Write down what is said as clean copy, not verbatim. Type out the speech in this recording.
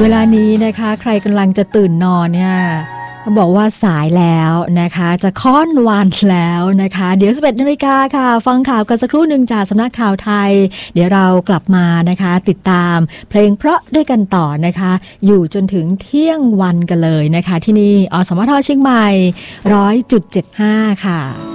เวลานี้นะคะใครกำลังจะตื่นนอนเนี่ยเขาบอกว่าสายแล้วนะคะจะค่อนวันแล้วนะคะเดี๋ยว 11 นาฬิกาค่ะฟังข่าวกันสักครู่หนึ่งจากสำนักข่าวไทยเดี๋ยวเรากลับมานะคะติดตามเพลงเพราะด้วยกันต่อนะคะอยู่จนถึงเที่ยงวันกันเลยนะคะที่นี่อสมทเชียงใหม่ 100.75 ค่ะ